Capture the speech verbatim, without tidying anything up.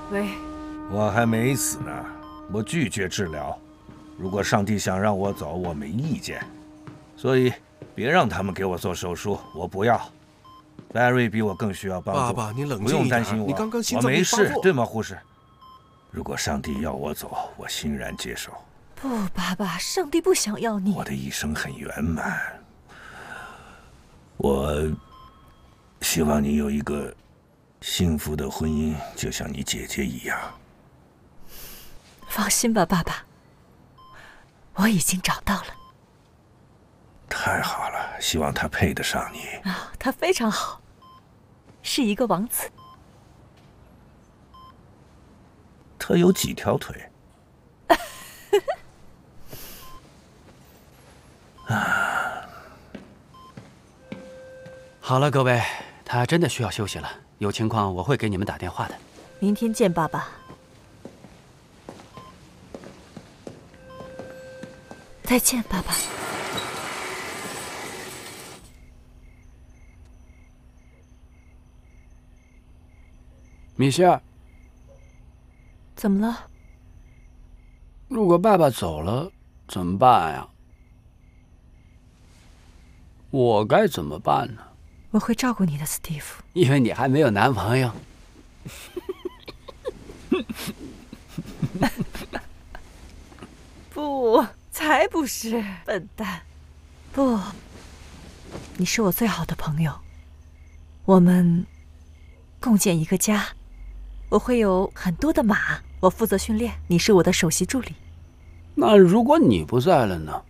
喂， 我还没死呢，我拒绝治疗。如果上帝想让我走，我没意见。所以别让他们给我做手术，我不要。Barry 比我更需要帮助。 爸爸，你冷静一点， 不用担心我， 你刚刚心我脏病没事， 发作对吗，护士？如果上帝要我走，我欣然接受。 不，爸爸，上帝不想要你。 我的一生很圆满，我希望你有一个幸福的婚姻，就像你姐姐一样。 放心吧，爸爸，我已经找到了。 太好了，希望他配得上你。 啊，他非常好，是一个王子。 他有几条腿？ 啊，好了，各位，他真的需要休息了。有情况我会给你们打电话的。 明天见，爸爸。再见，爸爸。 米歇尔， 怎么了？ 如果爸爸走了怎么办呀？我该怎么办呢？ 我会照顾你的，史蒂夫。 因为你还没有男朋友。 不，才不是，笨蛋！不，你是我最好的朋友，我们共建一个家。我会有很多的马，我负责训练，你是我的首席助理。 那如果你不在了呢？